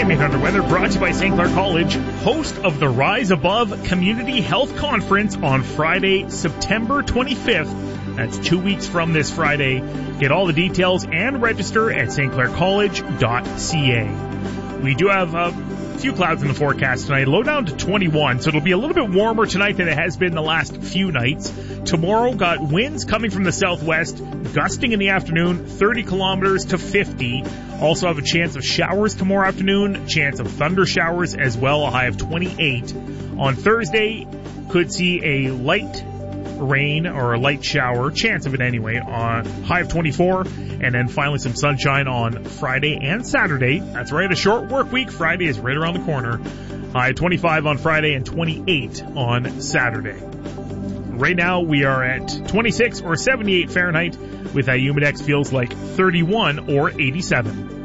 AM 800 weather brought to you by St. Clair College, host of the Rise Above Community Health Conference on Friday, September 25th. That's 2 weeks from this Friday. Get all the details and register at stclaircollege.ca. We do have a few clouds in the forecast tonight, low down to 21, so it'll be a little bit warmer tonight than it has been the last few nights. Tomorrow, got winds coming from the southwest, gusting in the afternoon, 30 kilometers to 50. Also have a chance of showers tomorrow afternoon, chance of thunder showers as well, a high of 28. On Thursday, could see a light rain or a light shower, chance of it anyway, on high of 24, and then finally some sunshine on Friday and Saturday. That's right, a short work week. Friday is right around the corner. High of 25 on Friday and 28 on Saturday. Right now we are at 26 or 78 Fahrenheit with that Humidex feels like 31 or 87.